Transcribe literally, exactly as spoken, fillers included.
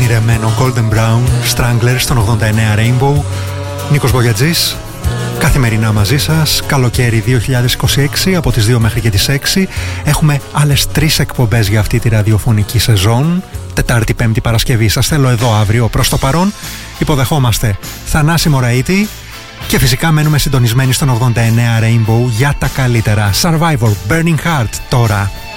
ονειρεμένο Golden Brown, Strangler στον ογδόντα εννέα Rainbow. Νίκος Μπογιατζής, καθημερινά μαζί σας, καλοκαίρι δύο χιλιάδες είκοσι έξι, από τις δύο μέχρι και τις έξι. Έχουμε άλλες τρεις εκπομπές για αυτή τη ραδιοφωνική σεζόν. Τετάρτη, Πέμπτη, Παρασκευή. Σας θέλω εδώ αύριο. Προς το παρόν υποδεχόμαστε Θανάση Μωραΐτη και φυσικά μένουμε συντονισμένοι στον ογδόντα εννέα Rainbow για τα καλύτερα. Survivor, Burning Heart τώρα.